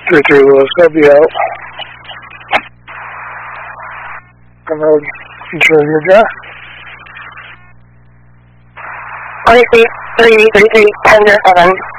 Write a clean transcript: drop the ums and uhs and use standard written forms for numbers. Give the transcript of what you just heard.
3-3 Lewis, that'll be out. Road, Junior Jack. 23, 3, 3, 3, 10, 7.